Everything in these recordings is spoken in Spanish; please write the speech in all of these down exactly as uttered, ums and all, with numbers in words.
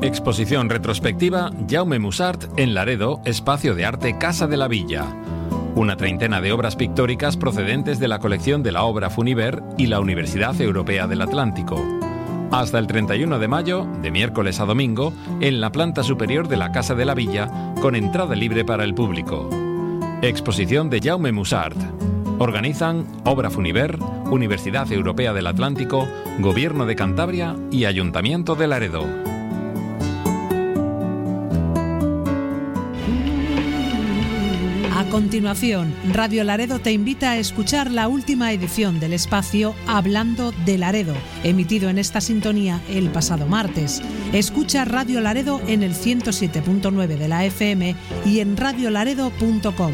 Exposición retrospectiva Jaume Mussart en Laredo, espacio de arte Casa de la Villa. Una treintena de obras pictóricas procedentes de la colección de la Obra Funiver y la Universidad Europea del Atlántico. Hasta el treinta y uno de mayo, de miércoles a domingo, en la planta superior de la Casa de la Villa, con entrada libre para el público. Exposición de Jaume Mussart. Organizan Obra Funiver, Universidad Europea del Atlántico, Gobierno de Cantabria y Ayuntamiento de Laredo. A continuación, Radio Laredo te invita a escuchar la última edición del espacio Hablando de Laredo, emitido en esta sintonía el pasado martes. Escucha Radio Laredo en el ciento siete punto nueve de la F M y en radio laredo punto com.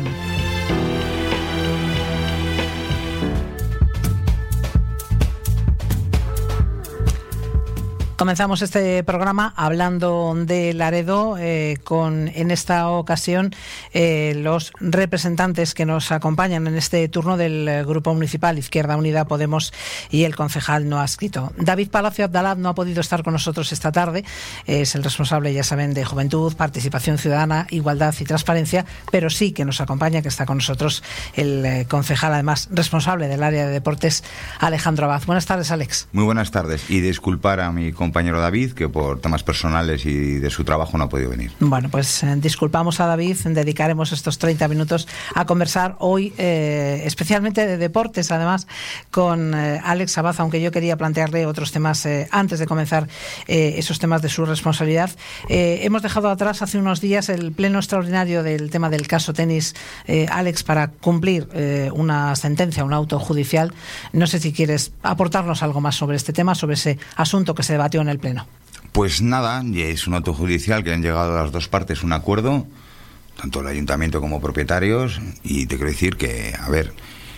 Comenzamos este programa hablando de Laredo eh, con, en esta ocasión, eh, los representantes que nos acompañan en este turno del Grupo Municipal Izquierda Unida Podemos y el concejal no adscrito. David Palacio Abdalá no ha podido estar con nosotros esta tarde, es el responsable, ya saben, de Juventud, Participación Ciudadana, Igualdad y Transparencia, pero sí que nos acompaña, que está con nosotros el eh, concejal, además responsable del área de deportes, Alejandro Abad. Buenas tardes, Alex. Muy buenas tardes, y disculpar a mi compañero compañero David, que por temas personales y de su trabajo no ha podido venir. Bueno, pues eh, disculpamos a David, dedicaremos estos treinta minutos a conversar hoy eh, especialmente de deportes, además, con eh, Alex Abad, aunque yo quería plantearle otros temas eh, antes de comenzar eh, esos temas de su responsabilidad. Eh, hemos dejado atrás hace unos días el pleno extraordinario del tema del caso tenis, eh, Alex, para cumplir eh, una sentencia, un auto judicial. No sé si quieres aportarnos algo más sobre este tema, sobre ese asunto que se debatió en el Pleno. Pues nada, es un auto judicial que han llegado a las dos partes un acuerdo, tanto el ayuntamiento como propietarios, y te quiero decir que, a ver,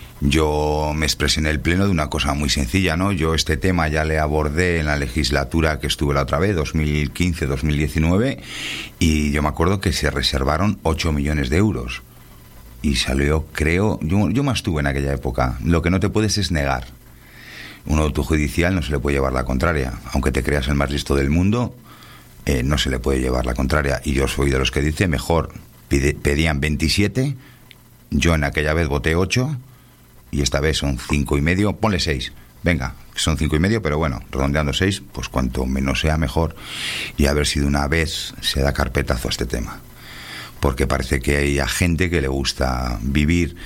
yo me expresé en el Pleno de una cosa muy sencilla, ¿no? Yo este tema ya le abordé en la legislatura que estuve la otra vez, dos mil quince dos mil diecinueve, y yo me acuerdo que se reservaron ocho millones de euros. Y salió, creo, yo, yo me estuve en aquella época, lo que no te puedes es negar. Un auto judicial no se le puede llevar la contraria. Aunque te creas el más listo del mundo, eh, no se le puede llevar la contraria. Y yo soy de los que dice, mejor pide, pedían veintisiete, yo en aquella vez voté ocho, y esta vez son cinco y medio, ponle seis. Venga, son cinco y medio, pero bueno, redondeando seis, pues cuanto menos sea mejor. Y a ver si de una vez se da carpetazo a este tema. Porque parece que hay gente que le gusta vivir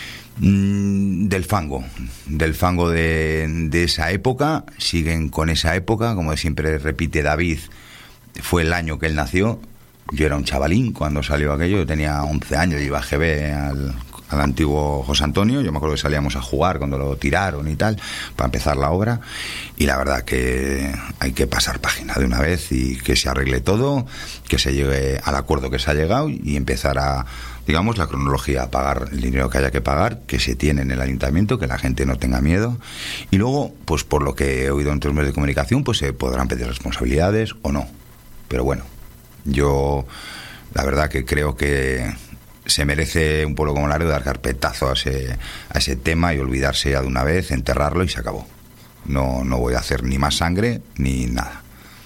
del fango, del fango de, de esa época, siguen con esa época, como siempre repite David, fue el año que él nació, yo era un chavalín cuando salió aquello, yo tenía once años, iba a G B al, al antiguo José Antonio, yo me acuerdo que salíamos a jugar cuando lo tiraron y tal, para empezar la obra, y la verdad que hay que pasar página de una vez y que se arregle todo, que se llegue al acuerdo que se ha llegado y empezar a, digamos, la cronología, a pagar el dinero que haya que pagar, que se tiene en el ayuntamiento, que la gente no tenga miedo, y luego, pues por lo que he oído en otros medios de comunicación, pues se podrán pedir responsabilidades o no, pero bueno, yo la verdad que creo que se merece un pueblo como Laredo dar carpetazo a ese, a ese tema y olvidarse ya de una vez, enterrarlo y se acabó. No, no voy a hacer ni más sangre ni nada.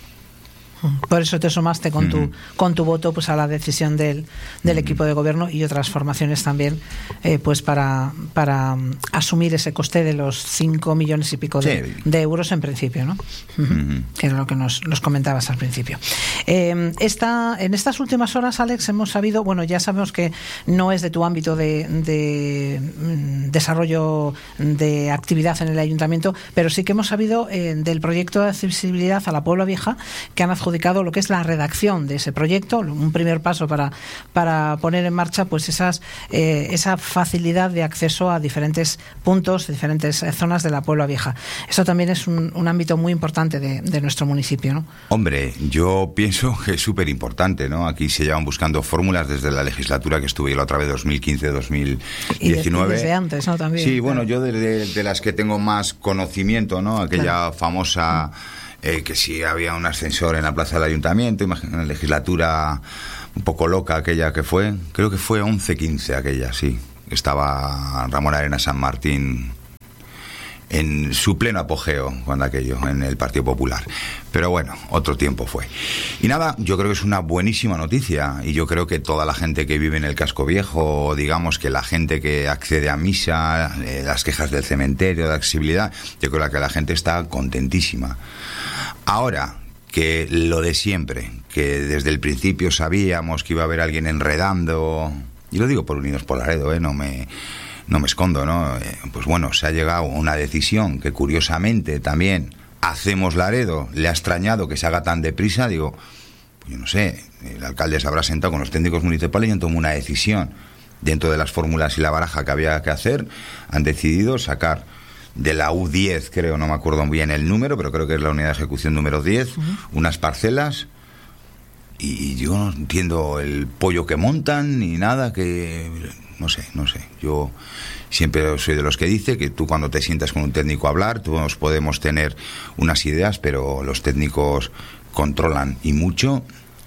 Por eso te sumaste con tu uh-huh. con tu voto pues a la decisión del, del uh-huh. equipo de gobierno y otras formaciones también, eh, pues para para um, asumir ese coste de los cinco millones y pico de, sí. de euros en principio, ¿no? Uh-huh. Uh-huh. Que era lo que nos, nos comentabas al principio. Eh, esta, en estas últimas horas, Alex, hemos sabido, bueno, ya sabemos que no es de tu ámbito de, de mm, desarrollo de actividad en el ayuntamiento, pero sí que hemos sabido eh, del proyecto de accesibilidad a la Puebla Vieja, que han adjudicado lo que es la redacción de ese proyecto, un primer paso para, para poner en marcha pues esas eh, esa facilidad de acceso a diferentes puntos, diferentes zonas de la Puebla Vieja. Eso también es un, un ámbito muy importante de, de nuestro municipio, ¿no? Hombre, yo pienso que es súper importante, ¿no? Aquí se llevan buscando fórmulas desde la legislatura que estuve la otra vez, dos mil quince dos mil diecinueve. Y, de, y desde antes, ¿no? También. Sí, bueno, yo de, de, de las que tengo más conocimiento, ¿no? Aquella claro. famosa... Eh, que si había un ascensor en la plaza del ayuntamiento, imagina la legislatura un poco loca aquella que fue, creo que fue once quince aquella, sí, estaba Ramón Arena San Martín en su pleno apogeo cuando aquello, en el Partido Popular. Pero bueno, otro tiempo fue. Y nada, yo creo que es una buenísima noticia, y yo creo que toda la gente que vive en el casco viejo, digamos que la gente que accede a misa, eh, las quejas del cementerio, de accesibilidad, yo creo que la gente está contentísima. Ahora, que lo de siempre, que desde el principio sabíamos que iba a haber alguien enredando, y lo digo por Unidos por Laredo, ¿eh? no me... No me escondo, ¿no? Eh, pues bueno, se ha llegado a una decisión que curiosamente también Hacemos Laredo le ha extrañado que se haga tan deprisa. Digo, pues yo no sé, el alcalde se habrá sentado con los técnicos municipales y han tomado una decisión. Dentro de las fórmulas y la baraja que había que hacer, han decidido sacar de la U diez, creo, no me acuerdo bien el número, pero creo que es la unidad de ejecución número diez, uh-huh. unas parcelas. Y yo no entiendo el pollo que montan ni nada, que... No sé, no sé. Yo siempre soy de los que dice que tú cuando te sientas con un técnico a hablar, todos podemos tener unas ideas, pero los técnicos controlan y mucho,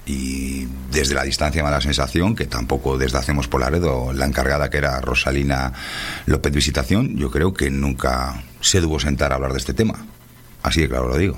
y desde la distancia me da la sensación que tampoco desde Hacemos por Laredo, la encargada que era Rosalina López Visitación, yo creo que nunca se tuvo sentar a hablar de este tema. Así de claro lo digo.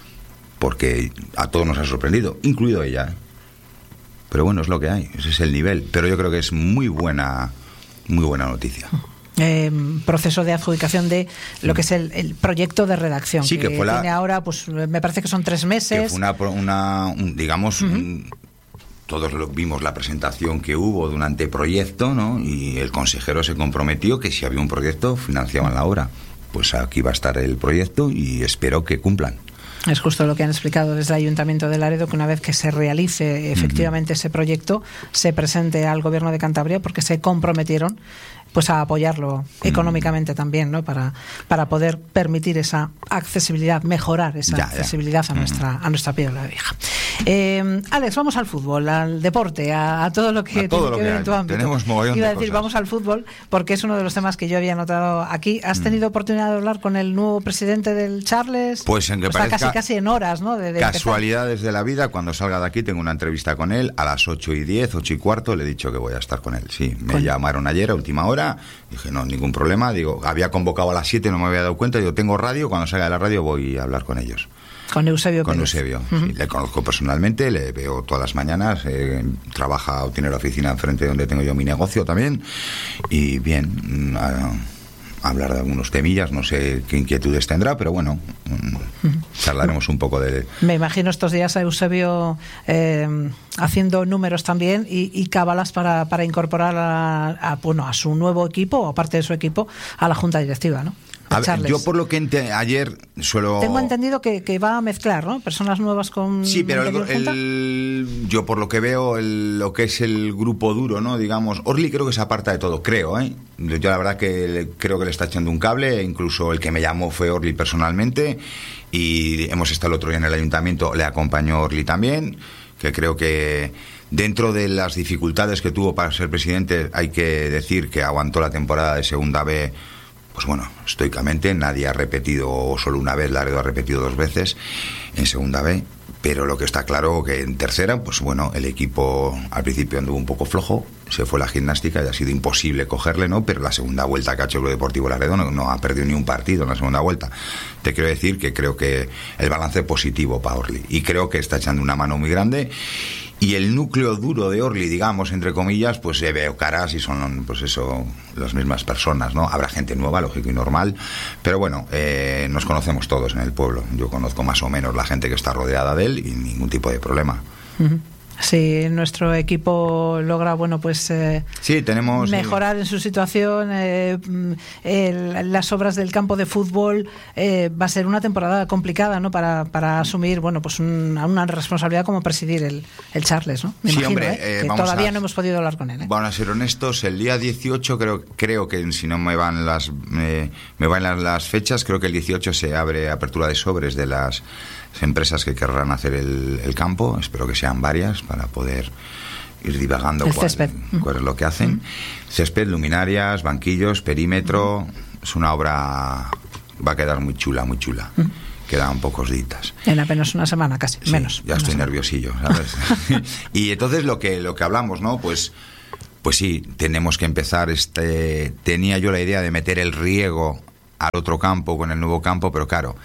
Porque a todos nos ha sorprendido, incluido ella, ¿eh? Pero bueno, es lo que hay, ese es el nivel. Pero yo creo que es muy buena, muy buena noticia. Eh, proceso de adjudicación de lo que es el, el proyecto de redacción, sí, que, que fue tiene la, ahora, pues me parece que son tres meses. Que fue una, una un, digamos, uh-huh. un, todos lo, vimos la presentación que hubo de un anteproyecto, ¿no? Y el consejero se comprometió que si había un proyecto financiaban la obra. Pues aquí va a estar el proyecto y espero que cumplan. Es justo lo que han explicado desde el Ayuntamiento de Laredo, que una vez que se realice efectivamente uh-huh. ese proyecto, se presente al Gobierno de Cantabria, porque se comprometieron pues a apoyarlo uh-huh. económicamente también, ¿no? Para, para poder permitir esa accesibilidad, mejorar esa ya, ya. accesibilidad a nuestra, uh-huh. a nuestra piedra vieja. Eh, Alex, vamos al fútbol, al deporte, a, a todo lo que todo tiene lo que que ver en tu ámbito. Tenemos mogollón Iba a de decir, cosas. vamos al fútbol, porque es uno de los temas que yo había notado aquí. ¿Has tenido uh-huh. oportunidad de hablar con el nuevo presidente del Charles? Pues en que o sea, parezca casi, casi en horas, ¿no? De, de casualidades empezar. De la vida, cuando salga de aquí tengo una entrevista con él a las ocho y diez, ocho y cuarto, le he dicho que voy a estar con él. Sí, me ¿Con? llamaron ayer a última hora, dije, no, ningún problema, digo, había convocado a las siete, no me había dado cuenta, digo, tengo radio, cuando salga de la radio voy a hablar con ellos. Con Eusebio Con Pérez. Eusebio, uh-huh. sí, le conozco personalmente, le veo todas las mañanas, eh, trabaja o tiene la oficina enfrente donde tengo yo mi negocio también, y bien, a, a hablar de algunos temillas, no sé qué inquietudes tendrá, pero bueno, uh-huh. charlaremos un poco de... Me imagino estos días a Eusebio eh, haciendo números también y, y cábalas para, para incorporar a, a, bueno, a su nuevo equipo, o parte de su equipo, a la Junta Directiva, ¿no? A ver, yo por lo que ente- ayer suelo... Tengo entendido que, que va a mezclar, ¿no? Personas nuevas con... Sí, pero el, el, yo por lo que veo, el, lo que es el grupo duro, ¿no? Digamos, Orly creo que se aparta de todo, creo, ¿eh? Yo la verdad que le, creo que le está echando un cable, incluso el que me llamó fue Orly personalmente, y hemos estado el otro día en el ayuntamiento, le acompañó Orly también, que creo que... Dentro de las dificultades que tuvo para ser presidente, hay que decir que aguantó la temporada de Segunda B. Pues bueno, estoicamente, nadie ha repetido, o solo una vez, Laredo ha repetido dos veces en Segunda B, pero lo que está claro que en Tercera, pues bueno, el equipo al principio anduvo un poco flojo, se fue la gimnástica y ha sido imposible cogerle, ¿no? Pero la segunda vuelta que ha hecho el Club Deportivo Laredo no, no ha perdido ni un partido en la segunda vuelta. Te quiero decir que creo que el balance es positivo para Orly, y creo que está echando una mano muy grande. Y el núcleo duro de Orly, digamos, entre comillas, pues se ve caras y son, pues eso, las mismas personas, ¿no? Habrá gente nueva, lógico y normal, pero bueno, eh, nos conocemos todos en el pueblo. Yo conozco más o menos la gente que está rodeada de él y ningún tipo de problema. Uh-huh. Si nuestro equipo logra, bueno, pues eh, sí, tenemos, mejorar sí. en su situación, eh, el, las obras del campo de fútbol, eh, va a ser una temporada complicada, ¿no? Para, para asumir, bueno, pues un, una responsabilidad como presidir el, el Charles, ¿no? Me sí, imagino, hombre, ¿eh? eh, que vamos todavía a, no hemos podido hablar con él, ¿eh? Vamos a ser honestos, el día dieciocho creo, creo que si no me van las eh, me van las, las fechas, creo que el dieciocho se abre apertura de sobres de las empresas que querrán hacer el, el campo, espero que sean varias para poder ir divagando el cuál, césped. cuál es lo que hacen. Mm. Césped, luminarias, banquillos, perímetro, mm. es una obra, va a quedar muy chula, muy chula. Mm. Quedan pocos días. En apenas una semana casi, sí, menos. Ya estoy nerviosillo, ¿sabes? Y entonces lo que lo que hablamos, ¿no? Pues pues sí, tenemos que empezar este tenía yo la idea de meter el riego al otro campo, con el nuevo campo, pero claro,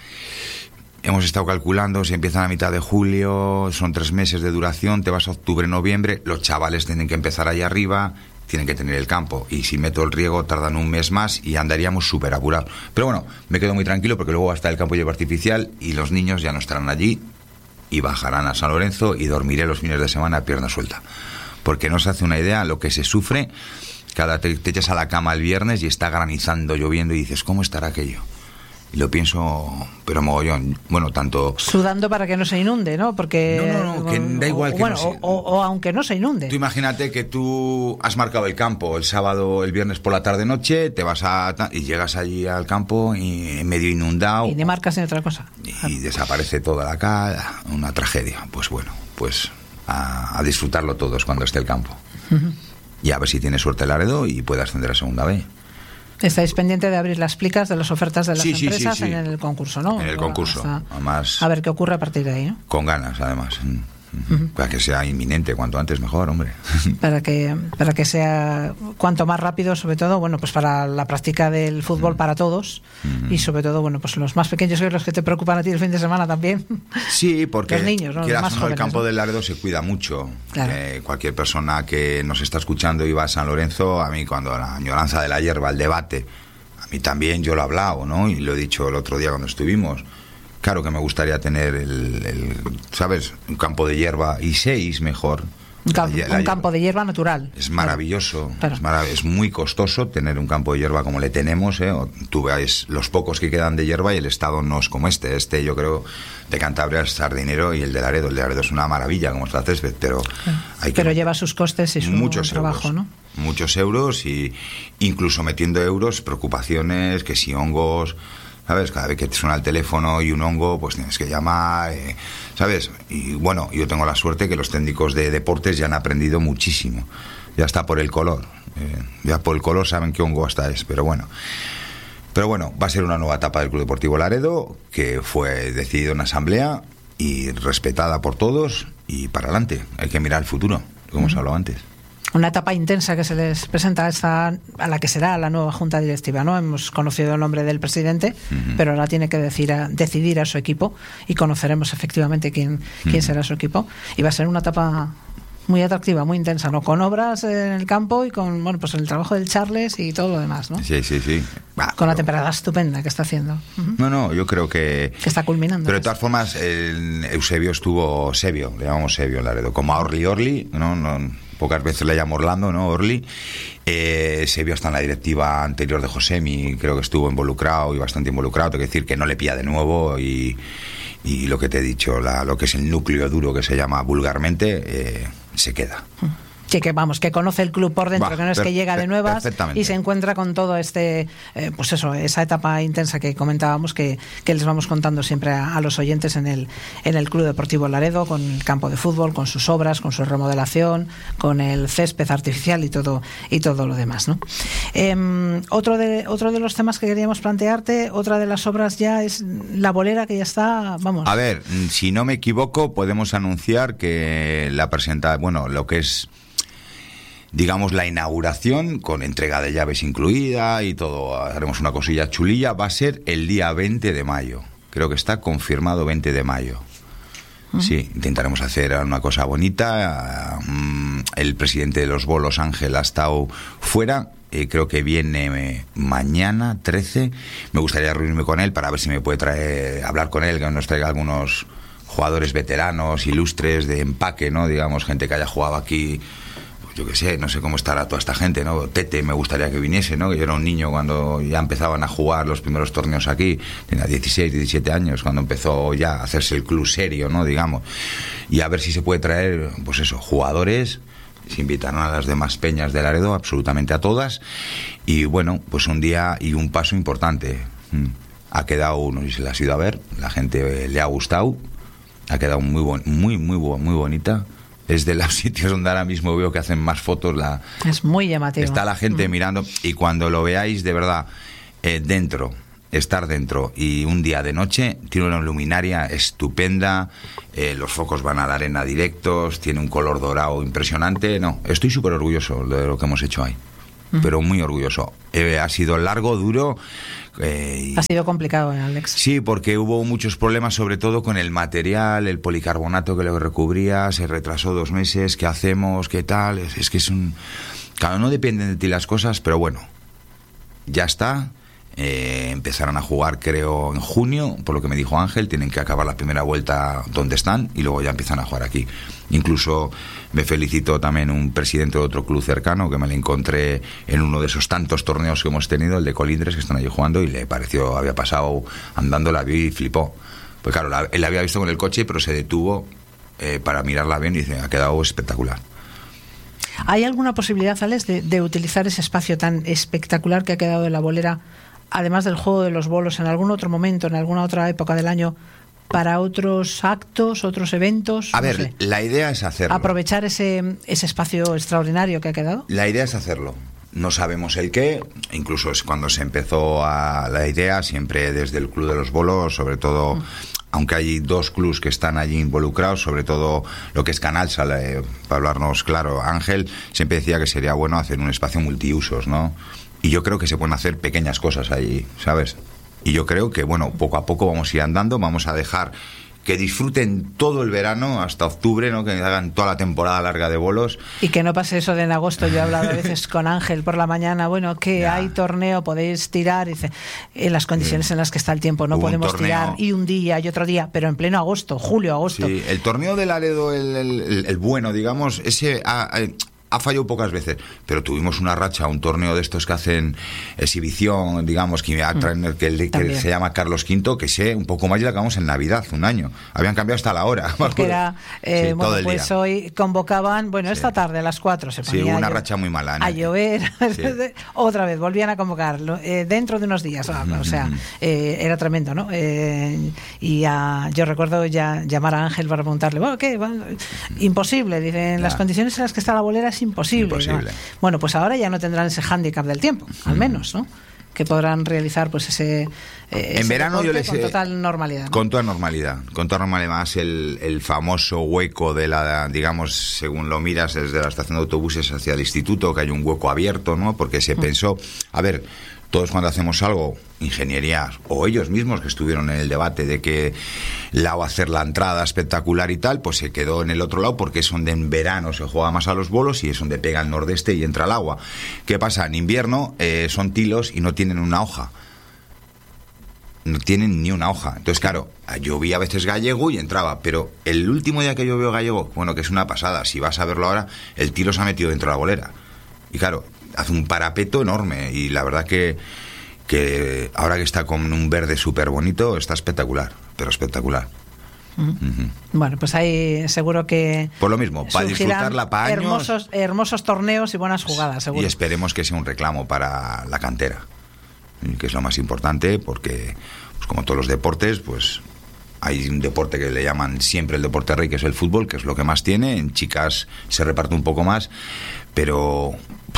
hemos estado calculando, si empiezan a mitad de julio, son tres meses de duración, te vas a octubre, noviembre, los chavales tienen que empezar ahí arriba, tienen que tener el campo, y si meto el riego tardan un mes más y andaríamos súper apurados. Pero bueno, me quedo muy tranquilo porque luego va a estar el campo de hierba artificial y los niños ya no estarán allí y bajarán a San Lorenzo y dormiré los fines de semana a pierna suelta. Porque no se hace una idea lo que se sufre cada te, te echas a la cama el viernes y está granizando, lloviendo y dices, ¿cómo estará aquello? Y lo pienso, pero mogollón. Bueno, tanto... Sudando para que no se inunde, ¿no? Porque... No, no, no, que da igual o, que bueno, no se... o, o aunque no se inunde. Tú imagínate que tú has marcado el campo el sábado, el viernes por la tarde-noche, te vas a... y llegas allí al campo y medio inundado... Y ni marcas ni otra cosa. Y, claro. Y desaparece toda la cara, una tragedia. Pues bueno, pues a, a disfrutarlo todos cuando esté el campo. Uh-huh. Y a ver si tienes suerte el Laredo y puede ascender a segunda B. Estáis pendiente de abrir las plicas de las ofertas de las sí, sí, empresas sí, sí. en el concurso, ¿no? En el concurso, Hasta, además... A ver qué ocurre a partir de ahí, ¿no? Con ganas, además. Uh-huh. Para que sea inminente, cuanto antes mejor, hombre. Para que para que sea cuanto más rápido, sobre todo, bueno, pues para la práctica del fútbol uh-huh. para todos uh-huh. y sobre todo, bueno, pues los más pequeños son los que te preocupan a ti el fin de semana también. Sí, porque los niños, ¿no? Los más no, jóvenes, el campo ¿no? del Laredo se cuida mucho. Claro. Eh, cualquier persona que nos está escuchando y va a San Lorenzo, a mí cuando la añoranza de la hierba, el debate, a mí también yo lo he hablado, ¿no? Y lo he dicho el otro día cuando estuvimos. Claro que me gustaría tener el, el ¿sabes? Un campo de hierba y seis mejor. Un, campo, la, la un campo de hierba natural. Es maravilloso. Claro. Es, marav- es muy costoso tener un campo de hierba como le tenemos, ¿eh? Tú ves los pocos que quedan de hierba y el estado no es como este. Este, yo creo, de Cantabria es Sardinero y el de Laredo. El de Laredo es una maravilla como está césped, pero claro. hay que Pero lleva sus costes y su muchos trabajo, euros, ¿no? Muchos euros y incluso metiendo euros, preocupaciones, que si hongos... ¿Sabes? Cada vez que te suena el teléfono y un hongo, pues tienes que llamar, eh, ¿sabes? Y bueno, yo tengo la suerte que los técnicos de deportes ya han aprendido muchísimo. Ya está por el color. Eh, ya por el color saben qué hongo hasta es, pero bueno. Pero bueno, va a ser una nueva etapa del Club Deportivo Laredo, que fue decidida en asamblea y respetada por todos, y para adelante. Hay que mirar el futuro, como os hablado antes. Una etapa intensa que se les presenta a, esta, a la que será la nueva junta directiva, ¿no? Hemos conocido el nombre del presidente, uh-huh. pero ahora tiene que decir a, decidir a su equipo y conoceremos efectivamente quién, uh-huh. quién será su equipo. Y va a ser una etapa muy atractiva, muy intensa, ¿no? Con obras en el campo y con, bueno, pues el trabajo del Charles y todo lo demás, ¿no? Sí, sí, sí. Bah, con pero... la temporada estupenda que está haciendo. Uh-huh. No, no, yo creo que... Que está culminando. Pero de todas formas, el Eusebio estuvo Sebio, le llamamos Sebio en Laredo, como a Orly Orly, ¿no? no pocas veces le llamo Orlando, ¿no? Orly. Eh, se vio hasta en la directiva anterior de Josemi, creo que estuvo involucrado y bastante involucrado. Tengo que decir que no le pilla de nuevo y, y lo que te he dicho, la, lo que es el núcleo duro que se llama vulgarmente, eh, se queda. Sí, que vamos, que conoce el club por dentro, Va, que no es per- que llega de nuevas y se encuentra con todo este, eh, pues eso, esa etapa intensa que comentábamos, que, que les vamos contando siempre a, a los oyentes en el, en el Club Deportivo Laredo, con el campo de fútbol, con sus obras, con su remodelación, con el césped artificial y todo, y todo lo demás, ¿no? Eh, otro de, otro de los temas que queríamos plantearte, otra de las obras ya es la bolera, que ya está, vamos. A ver, si no me equivoco, podemos anunciar que la presenta, bueno, lo que es, digamos, la inauguración con entrega de llaves incluida y todo, haremos una cosilla chulilla, va a ser el día veinte de mayo. Creo que está confirmado veinte de mayo. Uh-huh. Sí, intentaremos hacer una cosa bonita. El presidente de los bolos, Ángel, ha estado fuera. Eh, creo que viene mañana, trece. Me gustaría reunirme con él para ver si me puede traer, hablar con él, que nos traiga algunos jugadores veteranos, ilustres, de empaque, ¿no? Digamos, gente que haya jugado aquí. Yo qué sé, no sé cómo estará toda esta gente, ¿no? Tete me gustaría que viniese, ¿no? Yo era un niño cuando ya empezaban a jugar los primeros torneos aquí, tenía dieciséis, diecisiete años, cuando empezó ya a hacerse el club serio, ¿no? Digamos. Y a ver si se puede traer, pues eso, jugadores. Se invitaron a las demás peñas de Laredo, absolutamente a todas. Y bueno, pues un día y un paso importante. Ha quedado uno, y se la has ido a ver, la gente le ha gustado, ha quedado muy, bon- muy, muy, muy bonita. Es de los sitios donde ahora mismo veo que hacen más fotos. La, es muy llamativo. Está la gente mm. mirando, y cuando lo veáis, de verdad, eh, dentro, estar dentro, y un día de noche, tiene una luminaria estupenda, eh, los focos van a la arena directos, tiene un color dorado impresionante. No, estoy súper orgulloso de lo que hemos hecho ahí. Pero muy orgulloso. Eh, ha sido largo, duro, Eh, y... Ha sido complicado, ¿eh, Alex? Sí, porque hubo muchos problemas, sobre todo con el material, el policarbonato que lo recubría, se retrasó dos meses, ¿qué hacemos? ¿Qué tal? Es, es que es un... Claro, no dependen de ti las cosas, pero bueno, ya está. Eh, empezarán a jugar creo en junio, por lo que me dijo Ángel, tienen que acabar la primera vuelta donde están y luego ya empiezan a jugar aquí. Incluso me felicitó también un presidente de otro club cercano que me le encontré en uno de esos tantos torneos que hemos tenido, el de Colindres, que están allí jugando, y le pareció, había pasado andando, la vio y flipó. Pues claro, la, él la había visto con el coche, pero se detuvo eh, para mirarla bien y dice, ha quedado espectacular. ¿Hay alguna posibilidad, Alex, de, de utilizar ese espacio tan espectacular que ha quedado en la bolera, además del juego de los bolos, en algún otro momento, en alguna otra época del año, para otros actos, otros eventos? A no ver, sé. La idea es hacerlo. Aprovechar ese, ese espacio extraordinario que ha quedado. La idea es hacerlo. No sabemos el qué, incluso es cuando se empezó a la idea, siempre desde el Club de los Bolos, sobre todo, mm. aunque hay dos clubs que están allí involucrados, sobre todo lo que es Canalsa, eh, para hablarnos claro, Ángel siempre decía que sería bueno hacer un espacio multiusos, ¿no? Y yo creo que se pueden hacer pequeñas cosas ahí, ¿sabes? Y yo creo que, bueno, poco a poco vamos a ir andando, vamos a dejar que disfruten todo el verano hasta octubre, ¿no? Que hagan toda la temporada larga de bolos. Y que no pase eso de en agosto. Yo he hablado a veces con Ángel por la mañana, bueno, que ya. hay torneo, podéis tirar, y dice, en las condiciones sí. en las que está el tiempo, no Hubo podemos tirar y un día y otro día, pero en pleno agosto, julio, agosto. Sí, el torneo de Laredo, el, el, el, el bueno, digamos, ese... Ah, eh, ha fallado pocas veces, pero tuvimos una racha, un torneo de estos que hacen exhibición, digamos, que, mm. que, el, que se llama Carlos Quinto, que sé, un poco más y la acabamos en Navidad, un año. Habían cambiado hasta la hora. Porque era, eh, sí, bueno, pues día. Hoy convocaban, bueno, sí. esta tarde a las cuatro se ponía sí, una a racha muy mala. ¿no? A llover, sí. otra vez, volvían a convocarlo, eh, dentro de unos días, mm-hmm. o sea, eh, era tremendo, ¿no? Eh, y a, yo recuerdo ya llamar a Ángel para preguntarle, bueno, ¿qué? Bueno, imposible, dicen, las condiciones en las que está la bolera es imposible. imposible. ¿no? Bueno, pues ahora ya no tendrán ese hándicap del tiempo, al menos, ¿no? Que podrán realizar pues ese, eh, en ese verano yo les con total normalidad, ¿no? Con toda normalidad, con toda normalidad. Más el, el famoso hueco de la, digamos, según lo miras desde la estación de autobuses hacia el instituto, que hay un hueco abierto, ¿no? Porque se mm. pensó, a ver, todos cuando hacemos algo, ingenierías, o ellos mismos que estuvieron en el debate de qué lado hacer la entrada espectacular y tal, pues se quedó en el otro lado porque es donde en verano se juega más a los bolos y es donde pega el nordeste y entra el agua. ¿Qué pasa? En invierno eh, son tilos y no tienen una hoja. No tienen ni una hoja. Entonces, claro, llovía a veces gallego y entraba, pero el último día que llovió gallego, bueno, que es una pasada, si vas a verlo ahora, el tilo se ha metido dentro de la bolera. Y claro, hace un parapeto enorme y la verdad que, que ahora que está con un verde súper bonito, está espectacular, pero espectacular. Uh-huh. Uh-huh. Bueno, pues ahí seguro que por lo mismo, para disfrutarla para años, hermosos, hermosos torneos y buenas jugadas, seguro. Y esperemos que sea un reclamo para la cantera, que es lo más importante, porque pues como todos los deportes, pues hay un deporte que le llaman siempre el deporte rey, que es el fútbol, que es lo que más tiene. En chicas se reparte un poco más, pero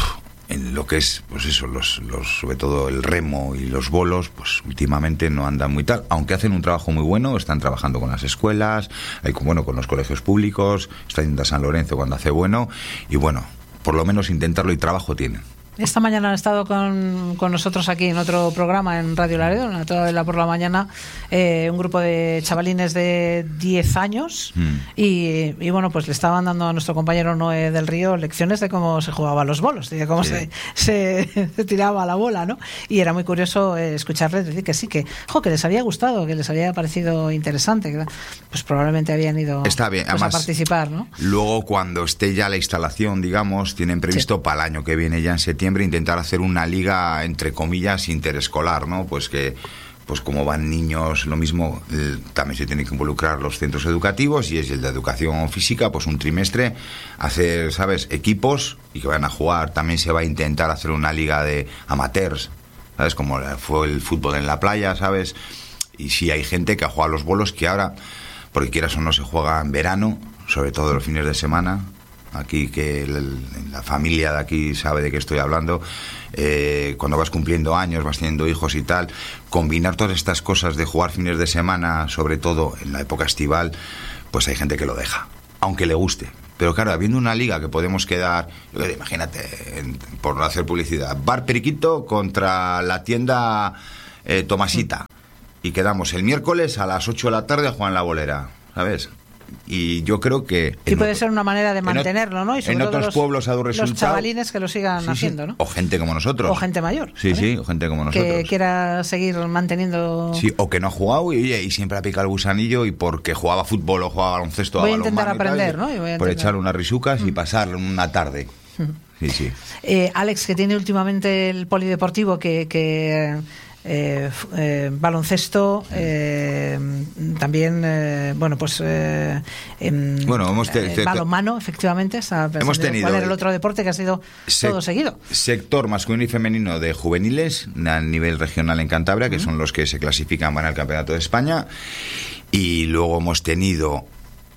en lo que es, pues eso, los, los, sobre todo el remo y los bolos, pues últimamente no andan muy tal, aunque hacen un trabajo muy bueno, están trabajando con las escuelas, hay, bueno, con los colegios públicos, está yendo a San Lorenzo cuando hace bueno, y bueno, por lo menos intentarlo y trabajo tienen. Esta mañana han estado con, con nosotros aquí en otro programa en Radio Laredo, en toda la por la mañana, eh, un grupo de chavalines de diez años mm. y, y bueno, pues le estaban dando a nuestro compañero Noé del Río lecciones de cómo se jugaban los bolos, de cómo sí. se, se, se tiraba la bola, ¿no? Y era muy curioso eh, escucharles decir que sí, que, jo, que les había gustado, que les había parecido interesante, que pues probablemente habían ido Está bien. Pues, Además, a participar, ¿no? Luego cuando esté ya la instalación, digamos, tienen previsto sí. para el año que viene ya en septiembre intentar hacer una liga entre comillas interescolar, ¿no? Pues que pues como van niños, lo mismo, eh, también se tienen que involucrar los centros educativos y es el de educación física, pues un trimestre hacer, ¿sabes?, equipos y que vayan a jugar. También se va a intentar hacer una liga de amateurs, ¿sabes?, como fue el fútbol en la playa, ¿sabes? Y sí hay gente que ha jugado a los bolos que ahora, porque quieras o no, se juega en verano, sobre todo los fines de semana. Aquí que el, la familia de aquí sabe de qué estoy hablando. Eh, cuando vas cumpliendo años, vas teniendo hijos y tal, combinar todas estas cosas de jugar fines de semana, sobre todo en la época estival, pues hay gente que lo deja, aunque le guste. Pero claro, habiendo una liga que podemos quedar, imagínate, en, por no hacer publicidad, Bar Periquito contra la tienda eh, Tomasita. Y quedamos el miércoles a las ocho de la tarde a jugar en la bolera, ¿sabes? Y yo creo que... Sí, puede otro, ser una manera de mantenerlo, ¿no? Y sobre en todo otros los, pueblos ha dado resultado. Los chavalines que lo sigan sí, haciendo, sí. ¿no? O gente como nosotros. O gente mayor. Sí, ¿vale? sí, o gente como nosotros. Que quiera seguir manteniendo... Sí, o que no ha jugado y, y siempre ha picado el gusanillo y porque jugaba fútbol o jugaba baloncesto... Voy a intentar aprender, tal, ¿no? Y voy a por intentar. echar unas risucas mm. y pasar una tarde. Mm. Sí, sí. Eh, Alex, que tiene últimamente el polideportivo que... que Eh, eh, baloncesto eh, también eh, bueno pues eh, eh, bueno hemos te, te, te, balonmano efectivamente hemos tenido cuál era el otro deporte que ha sido se, todo seguido sector masculino y femenino de juveniles a nivel regional en Cantabria que uh-huh. son los que se clasifican van al campeonato de España y luego hemos tenido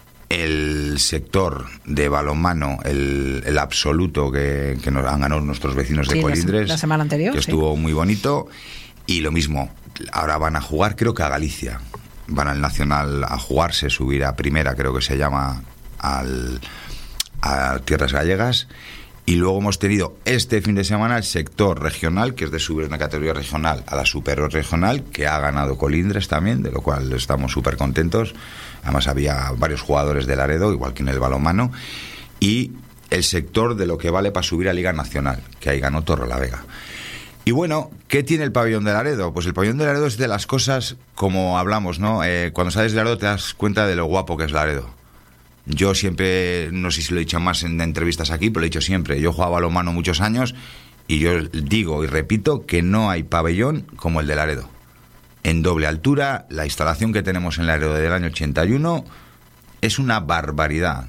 el sector de balonmano, el, el absoluto que, que nos han ganado nuestros vecinos de sí, Colindres la, la semana anterior que sí. estuvo muy bonito. Y lo mismo, ahora van a jugar, creo que a Galicia. Van al Nacional a jugarse, subir a primera, creo que se llama, al, a Tierras Gallegas. Y luego hemos tenido este fin de semana el sector regional, que es de subir una categoría regional a la superior regional, que ha ganado Colindres también, de lo cual estamos súper contentos. Además había varios jugadores de Laredo, igual que en el balonmano. Y el sector de lo que vale para subir a Liga Nacional, que ahí ganó Torrelavega. Y bueno, ¿qué tiene el pabellón de Laredo? Pues el pabellón de Laredo es de las cosas, como hablamos, ¿no? Eh, cuando sales de Laredo te das cuenta de lo guapo que es Laredo. Yo siempre, no sé si lo he dicho más en entrevistas aquí, pero lo he dicho siempre. Yo jugaba balonmano muchos años y yo digo y repito que no hay pabellón como el de Laredo. En doble altura, la instalación que tenemos en Laredo del año ochenta y uno es una barbaridad.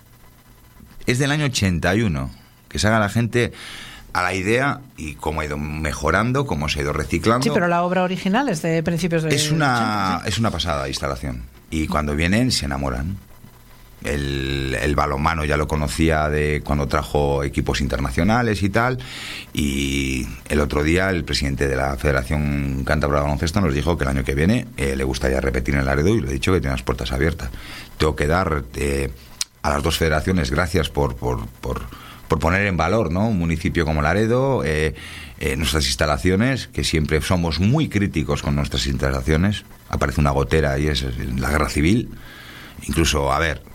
Es del año ochenta y uno. Que se haga la gente... a la idea y cómo ha ido mejorando, cómo se ha ido reciclando. Sí, pero la obra original es de principios de... Es una, ochenta, ¿sí? es una pasada instalación. Y cuando vienen se enamoran. El, el balonmano ya lo conocía de cuando trajo equipos internacionales y tal. Y el otro día el presidente de la Federación Cántabra de Baloncesto nos dijo que el año que viene eh, le gustaría repetir en Laredo y le he dicho que tiene las puertas abiertas. Tengo que dar eh, a las dos federaciones gracias por... por, por por poner en valor, ¿no? Un municipio como Laredo, eh, eh, nuestras instalaciones, que siempre somos muy críticos con nuestras instalaciones. Aparece una gotera y es la guerra civil. Incluso, a ver,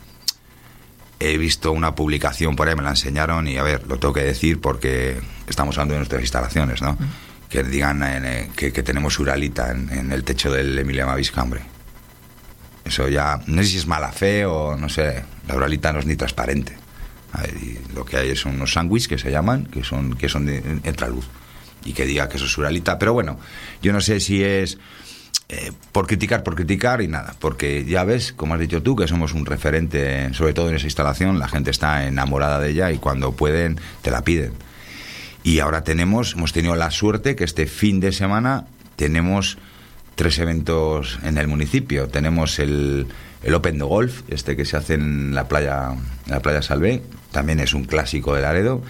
he visto una publicación por ahí, me la enseñaron y, a ver, lo tengo que decir porque estamos hablando de nuestras instalaciones, ¿no? Uh-huh. Que digan eh, que, que tenemos uralita en, en el techo del Emilia Mavisca, hombre. Eso ya, no sé si es mala fe o no sé, la uralita no es ni transparente. A ver, y lo que hay son unos sándwiches que se llaman, que son que son de entraluz y que diga que eso es uralita, pero bueno, yo no sé si es eh, por criticar, por criticar y nada, porque ya ves, como has dicho tú, que somos un referente, sobre todo en esa instalación, la gente está enamorada de ella y cuando pueden te la piden. Y ahora tenemos, hemos tenido la suerte que este fin de semana tenemos tres eventos en el municipio. Tenemos el el Open de Golf, este que se hace en la playa, en la playa Salvé, también es un clásico de Laredo.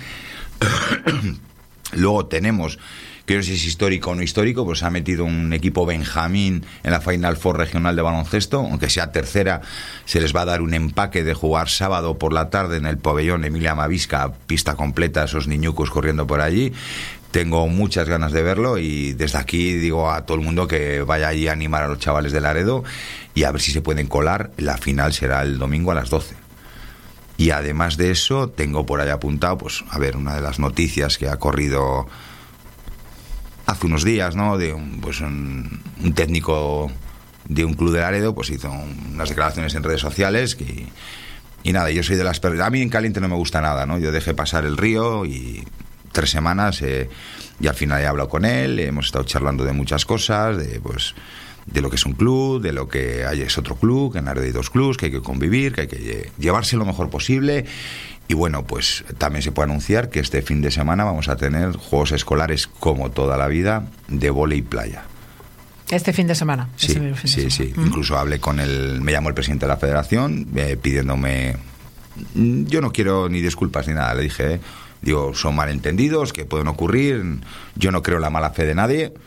Luego tenemos, que no sé si es histórico o no histórico, pues se ha metido un equipo Benjamín en la Final Four regional de baloncesto, aunque sea tercera, se les va a dar un empaque de jugar sábado por la tarde en el pabellón Emilia Mavisca, pista completa, esos niñucos corriendo por allí. Tengo muchas ganas de verlo y desde aquí digo a todo el mundo que vaya allí a animar a los chavales de Laredo y a ver si se pueden colar. La final será el domingo a las doce. Y además de eso, tengo por ahí apuntado, pues, a ver, una de las noticias que ha corrido hace unos días, ¿no? De un, pues un, un técnico de un club de Laredo, pues hizo unas declaraciones en redes sociales que, y nada, yo soy de las personas... A mí en caliente no me gusta nada, ¿no? Yo dejé pasar el río y... tres semanas eh, y al final he hablado con él, hemos estado charlando de muchas cosas, de pues de lo que es un club, de lo que hay es otro club, que en Laredo hay dos clubs, que hay que convivir, que hay que llevarse lo mejor posible. Y bueno, pues también se puede anunciar que este fin de semana vamos a tener juegos escolares como toda la vida de vóley y playa. Este fin de semana. Sí, este fin sí, de sí. semana. Incluso hablé con el, me llamó el presidente de la federación eh, pidiéndome, yo no quiero ni disculpas ni nada, le dije, eh, digo, son malentendidos que pueden ocurrir, yo no creo en la mala fe de nadie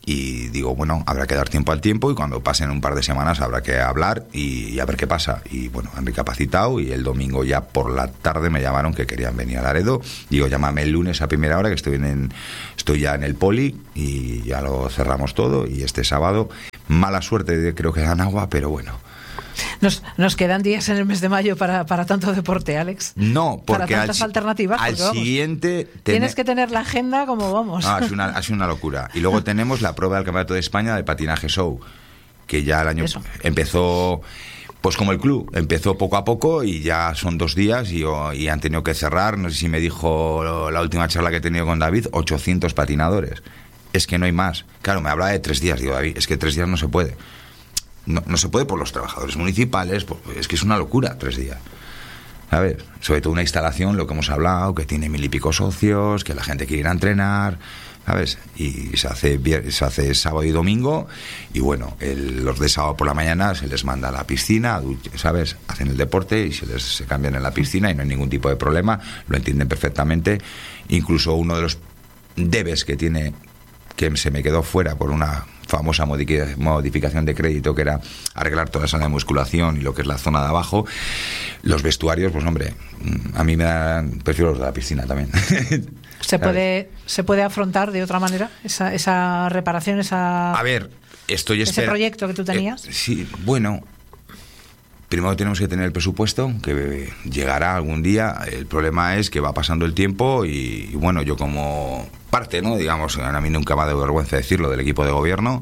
Y digo, bueno, habrá que dar tiempo al tiempo y cuando pasen un par de semanas habrá que hablar y, y a ver qué pasa. Y bueno, han recapacitado y el domingo ya por la tarde me llamaron que querían venir a Laredo. Digo, llámame el lunes a primera hora que estoy, en, estoy ya en el poli y ya lo cerramos todo. Y este sábado, mala suerte, creo que dan agua, pero bueno. Nos, nos quedan días en el mes de mayo para, para tanto deporte, Alex. No, porque para tantas al, alternativas. Al vamos, siguiente... Ten... Tienes que tener la agenda como vamos. Ah, es una, ha sido una locura. Y luego tenemos la prueba del Campeonato de España de patinaje show, que ya el año Eso. empezó... Pues como el club, empezó poco a poco y ya son dos días y, y han tenido que cerrar, no sé si me dijo la última charla que he tenido con David, ochocientos patinadores. Es que no hay más. Claro, me hablaba de tres días, digo, David, es que tres días no se puede. No, no se puede por los trabajadores municipales, por, es que es una locura tres días. ¿Sabes? Sobre todo una instalación, lo que hemos hablado, que tiene mil y pico socios, que la gente quiere ir a entrenar, ¿sabes? Y se hace, se hace sábado y domingo, y bueno, el, los de sábado por la mañana se les manda a la piscina, ¿sabes? Hacen el deporte y se les se cambian en la piscina y no hay ningún tipo de problema, lo entienden perfectamente. Incluso uno de los debes que tiene, que se me quedó fuera por una famosa modificación de crédito, que era arreglar toda la sala de musculación y lo que es la zona de abajo, los vestuarios, pues hombre, a mí me dan, prefiero los de la piscina también. ¿Se puede, ¿Se puede afrontar de otra manera esa, esa reparación, esa, a ver, estoy ese espera, proyecto que tú tenías? Eh, sí, bueno, primero tenemos que tener el presupuesto, que llegará algún día. El problema es que va pasando el tiempo y, y bueno, yo como parte, ¿no? Digamos, a mí nunca me ha dado vergüenza decirlo, del equipo de gobierno,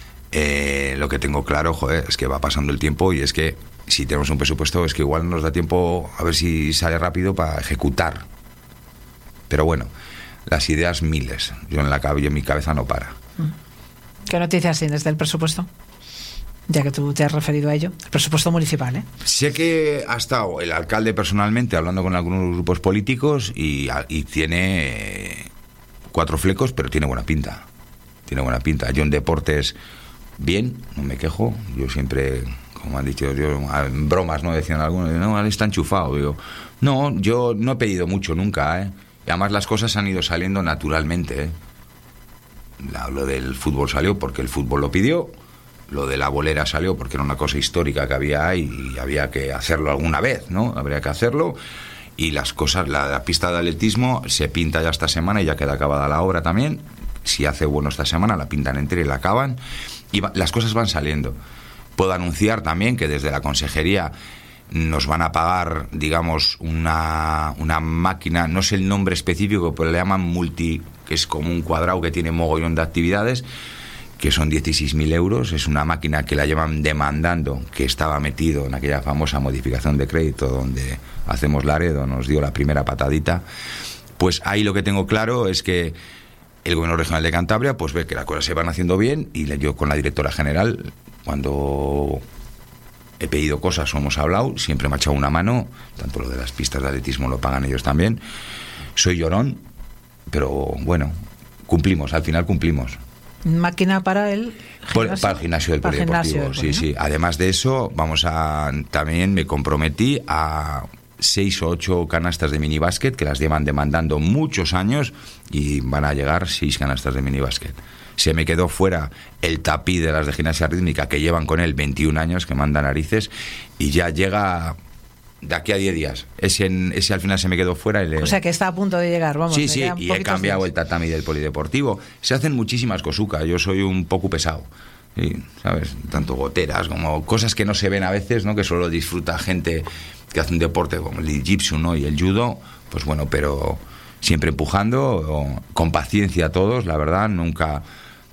eh, lo que tengo claro, joder, es que va pasando el tiempo y es que si tenemos un presupuesto es que igual nos da tiempo a ver si sale rápido para ejecutar. Pero bueno, las ideas miles. Yo en la cabeza, en mi cabeza no para. ¿Qué noticias tienes del presupuesto? Ya que tú te has referido a ello, el presupuesto municipal, ¿eh? Sé que ha estado el alcalde personalmente hablando con algunos grupos políticos y, y tiene cuatro flecos, pero tiene buena pinta. Tiene buena pinta. Yo en deportes, bien, no me quejo. Yo siempre, como han dicho, yo, en bromas, ¿no? Decían algunos, no, él está enchufado. Digo, no, yo no he pedido mucho nunca, ¿eh? Y además las cosas han ido saliendo naturalmente, ¿eh? Lo del fútbol salió porque el fútbol lo pidió. Lo de la bolera salió porque era una cosa histórica que había ahí y había que hacerlo alguna vez, ¿no? Habría que hacerlo. Y las cosas, la, la pista de atletismo se pinta ya esta semana y ya queda acabada la obra también. Si hace bueno esta semana, la pintan entera y la acaban. Y va, las cosas van saliendo. Puedo anunciar también que desde la consejería nos van a pagar, digamos, una, una máquina, no sé el nombre específico, pero le llaman multi, que es como un cuadrado que tiene mogollón de actividades, que son dieciséis mil euros. Es una máquina que la llevan demandando, que estaba metido en aquella famosa modificación de crédito donde hacemos Laredo, nos dio la primera patadita. Pues ahí lo que tengo claro es que el Gobierno Regional de Cantabria pues ve que las cosas se van haciendo bien y yo con la directora general, cuando he pedido cosas o hemos hablado, siempre me ha echado una mano, tanto lo de las pistas de atletismo lo pagan ellos también. Soy llorón, pero bueno, cumplimos, al final cumplimos. Máquina para el gimnasio, para el gimnasio del polideportivo, sí, sí. Además de eso, vamos a también me comprometí a seis o ocho canastas de minibásquet que las llevan demandando muchos años y van a llegar seis canastas de minibásquet. Se me quedó fuera el tapiz de las de gimnasia rítmica que llevan con él veintiún años, que manda narices, y ya llega de aquí a diez días. Ese, ese al final se me quedó fuera. Y le... O sea que está a punto de llegar, vamos. Sí, sí, y he cambiado días. El tatami del polideportivo. Se hacen muchísimas cosucas, yo soy un poco pesado. Sí, ¿sabes? Tanto goteras como cosas que no se ven a veces, ¿no? Que solo disfruta gente que hace un deporte como el jiu-jitsu, ¿no? Y el judo, pues bueno, pero siempre empujando, con paciencia todos, la verdad, nunca...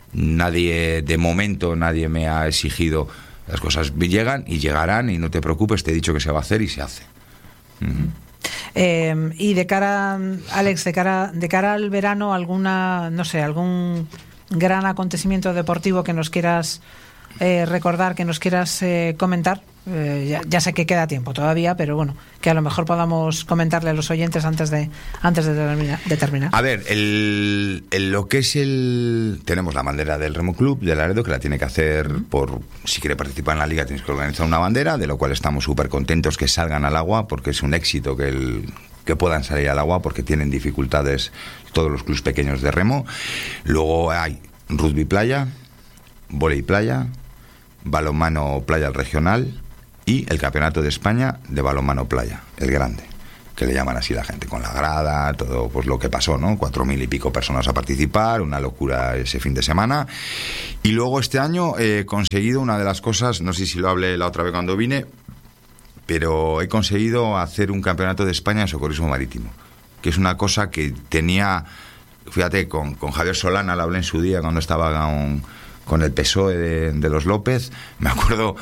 Nadie, de momento, nadie me ha exigido. Las cosas llegan y llegarán y no te preocupes, te he dicho que se va a hacer y se hace. Uh-huh. Eh, y de cara, Alex, de cara, de cara al verano, alguna, no sé, algún gran acontecimiento deportivo que nos quieras eh, recordar, que nos quieras eh, comentar. Eh, ya, ya sé que queda tiempo todavía, pero bueno, que a lo mejor podamos comentarle a los oyentes antes de antes de terminar. De terminar. A ver, el, el, lo que es el... Tenemos la bandera del Remo Club de Laredo, que la tiene que hacer uh-huh. por... Si quiere participar en la liga tienes que organizar una bandera, de lo cual estamos súper contentos que salgan al agua, porque es un éxito que el... que puedan salir al agua, porque tienen dificultades todos los clubes pequeños de remo. Luego hay rugby playa, vóley playa, balonmano playa regional y el campeonato de España de balonmano playa, el grande, que le llaman así la gente, con la grada, todo pues lo que pasó, ¿no? Cuatro mil y pico personas a participar, una locura ese fin de semana. Y luego este año he conseguido una de las cosas, no sé si lo hablé la otra vez cuando vine, pero he conseguido hacer un campeonato de España de socorrismo marítimo, que es una cosa que tenía, fíjate, con, con Javier Solana, la hablé en su día cuando estaba con, con el P S O E de, de los López, me acuerdo